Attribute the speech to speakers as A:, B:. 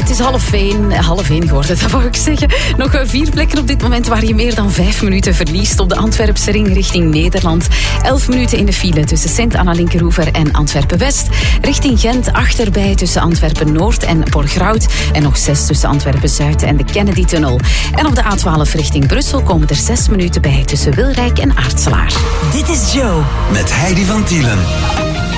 A: Het is half één geworden, dat wou ik zeggen. Nog 4 plekken op dit moment waar je meer dan 5 minuten verliest op de Antwerpse ring richting Nederland. 11 minuten in de file tussen Sint-Anna-Linkeroever en Antwerpen-West. Richting Gent achterbij tussen Antwerpen-Noord en Borgerhout. En nog 6 tussen Antwerpen-Zuid en de Kennedy-tunnel. En op de A12 richting Brussel komen er 6 minuten bij tussen Wilrijk en Aartselaar.
B: Dit is Joe.
C: Met Heidi van Tielen.